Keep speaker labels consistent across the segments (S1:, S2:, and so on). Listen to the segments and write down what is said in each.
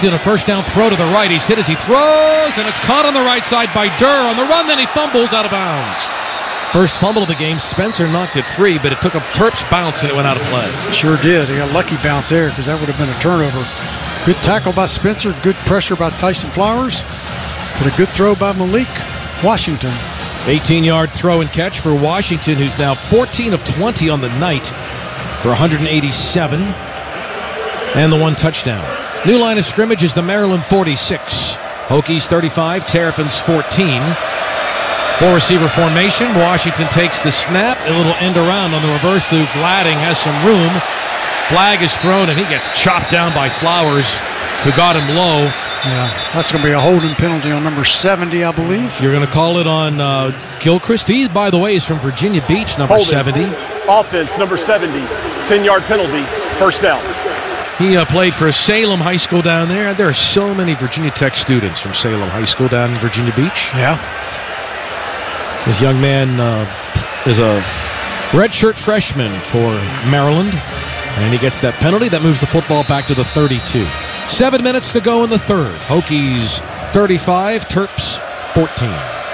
S1: Washington, a first down throw to the right. He's hit as he throws, and it's caught on the right side by Durr on the run. Then he fumbles out of bounds. First fumble of the game. Spencer knocked it free, but it took a Terps bounce and it went out of play.
S2: Sure did. He got a lucky bounce there because that would have been a turnover. Good tackle by Spencer. Good pressure by Tyson Flowers. But a good throw by Malik Washington.
S1: 18-yard throw and catch for Washington, who's now 14 of 20 on the night for 187 and the one touchdown. New line of scrimmage is the Maryland 46. Hokies 35, Terrapins 14. Four-receiver formation. Washington takes the snap. A little end around on the reverse to Gladding. Has some room. Flag is thrown, and he gets chopped down by Flowers, who got him low.
S2: Yeah, that's going to be a holding penalty on number 70, I believe.
S1: You're going to call it on Gilchrist. He, by the way, is from Virginia Beach, number
S3: holding.
S1: 70.
S3: Offense, number 70. 10-yard penalty. First down.
S1: He played for Salem High School down there. There are so many Virginia Tech students from Salem High School down in Virginia Beach.
S2: Yeah.
S1: This young man is a redshirt freshman for Maryland, and he gets that penalty. That moves the football back to the 32. 7 minutes to go in the third. Hokies 35, Terps 14.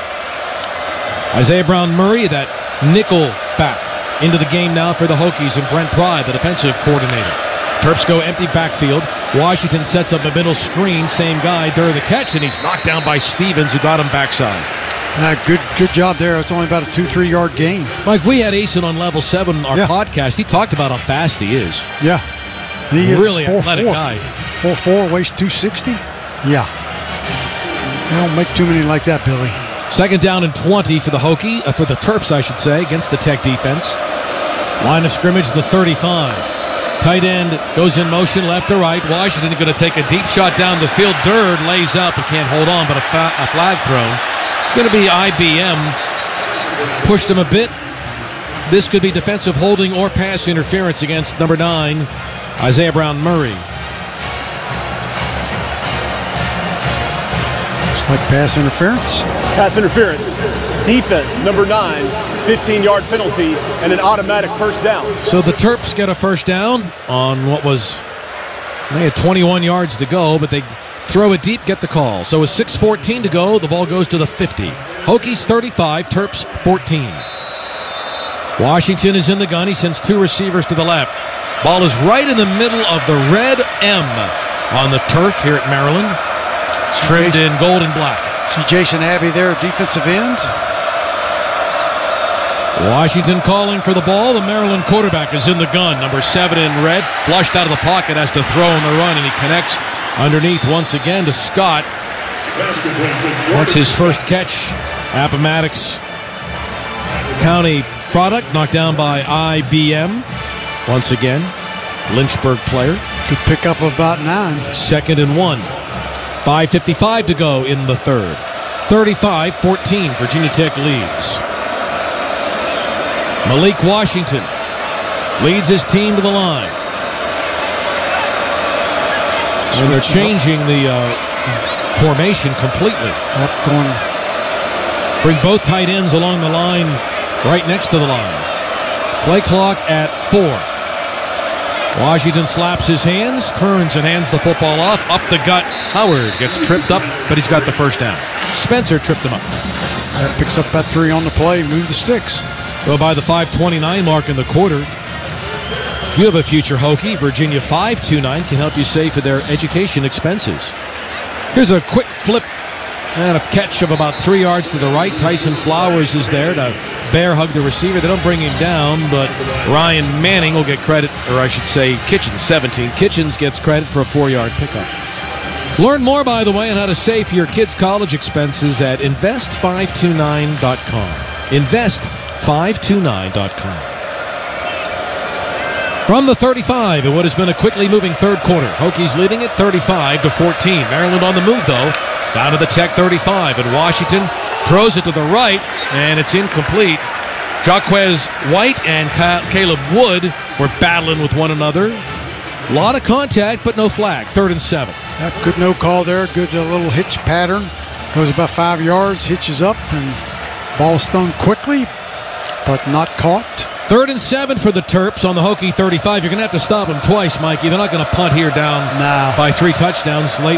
S1: Isaiah Brown Murray, that nickel back into the game now for the Hokies, and Brent Pry, the defensive coordinator. Terps go empty backfield. Washington sets up a middle screen. Same guy during the catch, and he's knocked down by Stevens, who got him backside.
S2: Good job there. It's only about a 2-3 yard gain.
S1: Mike, we had Asen on Level 7, our podcast. He talked about how fast he is.
S2: Yeah. He
S1: really
S2: is 4'4".
S1: athletic guy.
S2: 4'4", weighs 260. Yeah. They don't make too many like that, Billy.
S1: Second down and 20 for the for the Terps, I should say, against the Tech defense. Line of scrimmage, the 35. Tight end goes in motion left to right. Washington going to take a deep shot down the field. Durd lays up and can't hold on, but a flag thrown. It's going to be IBM. Pushed him a bit. This could be defensive holding or pass interference against number 9, Isaiah Brown Murray.
S2: Looks like pass interference.
S3: Pass interference. Defense, number 9. 15-yard penalty and an automatic first down.
S1: So the Terps get a first down on what was, they had 21 yards to go, but they throw it deep, get the call. So with 6:14 to go, the ball goes to the 50. Hokies 35, Terps 14. Washington is in the gun. He sends 2 receivers to the left. Ball is right in the middle of the red M on the turf here at Maryland. It's trimmed in gold and black.
S2: See Jason Abbey there, defensive end.
S1: Washington calling for the ball. The Maryland quarterback is in the gun. Number 7 in red, flushed out of the pocket, has to throw on the run, and he connects underneath once again to Scott. Wants his first catch. Appomattox County product, knocked down by IBM. Once again, Lynchburg player.
S2: Good pickup of about 9.
S1: 2nd and 1. 5:55 to go in the third. 35-14, Virginia Tech leads. Malik Washington leads his team to the line. And they're changing the formation completely. Bring both tight ends along the line, right next to the line. Play clock at 4. Washington slaps his hands, turns and hands the football off. Up the gut, Howard gets tripped up, but he's got the first down. Spencer tripped him up.
S2: That picks up about 3 on the play, move the sticks.
S1: Well, by the 5:29 mark in the quarter, if you have a future Hokie, Virginia 529 can help you save for their education expenses. Here's a quick flip and a catch of about 3 yards to the right. Tyson Flowers is there to bear hug the receiver. They don't bring him down, but Ryan Manning will get credit, or I should say Kitchens, 17. Kitchens gets credit for a 4-yard pickup. Learn more, by the way, on how to save for your kids' college expenses at invest529.com. Invest529.com. From the 35 in what has been a quickly moving third quarter, Hokies leading at 35-14. Maryland on the move, though, down to the Tech 35, and Washington throws it to the right, and it's incomplete. Jaquez White and Caleb Wood were battling with one another. A lot of contact, but no flag. 3rd and 7.
S2: Good no call there. Good little hitch pattern. Goes about 5 yards, hitches up, and ball's thrown quickly, but not caught.
S1: 3rd and 7 for the Terps on the Hokie 35. You're going to have to stop them twice, Mikey. They're not going to punt here down by 3 touchdowns late.